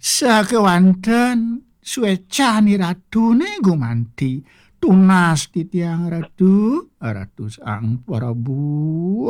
Sakewanten suecani radune gumanti tunas titiang ratu sang Prabu